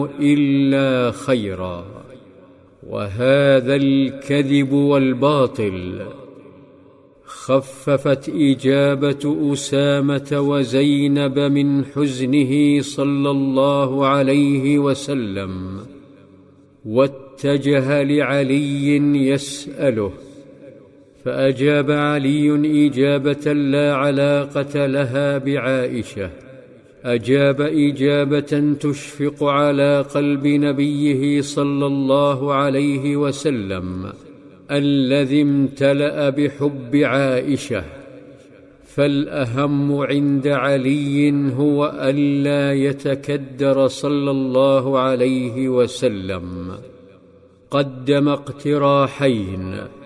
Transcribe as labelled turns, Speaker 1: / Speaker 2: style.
Speaker 1: إلا خيرا، وهذا الكذب والباطل. خففت إجابة أسامة وزينب من حزنه صلى الله عليه وسلم، واتجه لعلي يسأله، فأجاب علي إجابة لا علاقة لها بعائشة، أجاب إجابة تشفق على قلب نبيه صلى الله عليه وسلم الذي امتلأ بحب عائشة. فالأهم عند علي هو ألا يتكدر صلى الله عليه وسلم. قدم اقتراحين: